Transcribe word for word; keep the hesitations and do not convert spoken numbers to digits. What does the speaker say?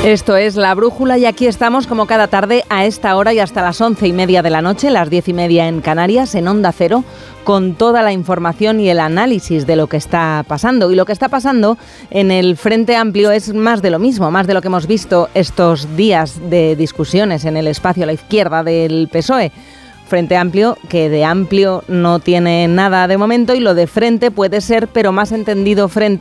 Esto es La Brújula y aquí estamos como cada tarde a esta hora y hasta las once y media de la noche, las diez y media en Canarias, en Onda Cero, con toda la información y el análisis de lo que está pasando. Y lo que está pasando en el Frente Amplio es más de lo mismo, más de lo que hemos visto estos días de discusiones en el espacio a la izquierda del P S O E. Frente Amplio, que de amplio no tiene nada de momento, y lo de frente puede ser, pero más entendido frente